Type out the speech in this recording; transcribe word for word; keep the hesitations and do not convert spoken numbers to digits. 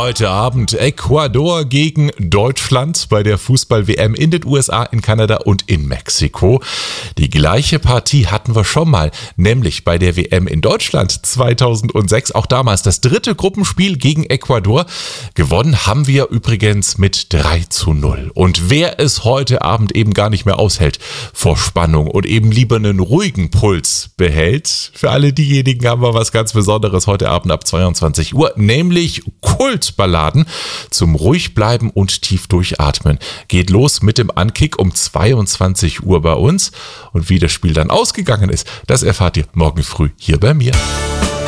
Heute Abend Ecuador gegen Deutschland bei der Fußball-W M in den U S A, in Kanada und in Mexiko. Die gleiche Partie hatten wir schon mal, nämlich bei der W M in Deutschland zweitausendsechs. Auch damals das dritte Gruppenspiel gegen Ecuador. Gewonnen haben wir übrigens mit drei zu null. Und wer es heute Abend eben gar nicht mehr aushält vor Spannung und eben lieber einen ruhigen Puls behält, für alle diejenigen haben wir was ganz Besonderes heute Abend ab zweiundzwanzig Uhr, nämlich Kultballaden zum Ruhigbleiben und tief durchatmen. Geht los mit dem Ankick um zweiundzwanzig Uhr bei uns. Und wie das Spiel dann ausgegangen ist, das erfahrt ihr morgen früh hier bei mir.